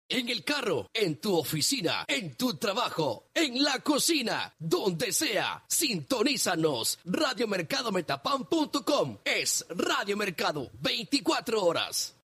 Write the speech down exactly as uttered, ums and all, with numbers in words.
en el carro, en tu oficina, en tu trabajo, en la cocina, donde sea. Sintonízanos. Radio Mercado Metapan punto com es Radio Mercado veinticuatro horas.